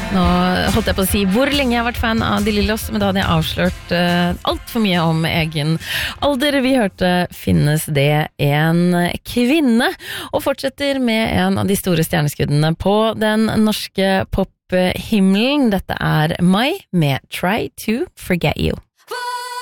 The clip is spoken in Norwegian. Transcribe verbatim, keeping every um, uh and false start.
Nå holdt jeg på å si hvor lenge jeg har vært fan av De Lillos, men da hadde jeg avslørt uh, alt for mye om egen alder. Vi hørte Finnes det en kvinne, og fortsetter med en av de store stjerneskuddene på den norske pophimmelen. Dette er Mai med Try to Forget You.